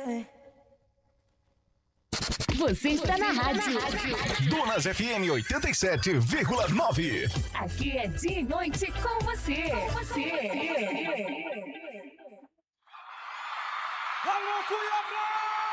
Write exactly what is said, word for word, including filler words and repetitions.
Você está na rádio. Donas F M oitenta e sete vírgula nove. Aqui é de noite com você. Com você. Alô, Cuiabá!